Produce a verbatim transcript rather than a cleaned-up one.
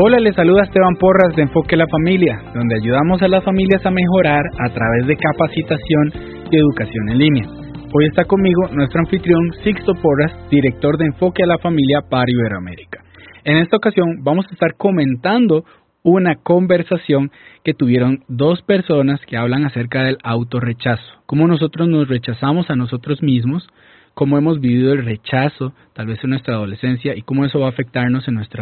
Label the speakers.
Speaker 1: Hola, les saluda Esteban Porras de Enfoque a la Familia, donde ayudamos a las familias a mejorar a través de capacitación y educación en línea. Hoy está conmigo nuestro anfitrión Sixto Porras, director de Enfoque a la Familia para Iberoamérica. En esta ocasión vamos a estar comentando una conversación que tuvieron dos personas que hablan acerca del autorrechazo, cómo nosotros nos rechazamos a nosotros mismos, cómo hemos vivido el rechazo tal vez en nuestra adolescencia y cómo eso va a afectarnos en nuestra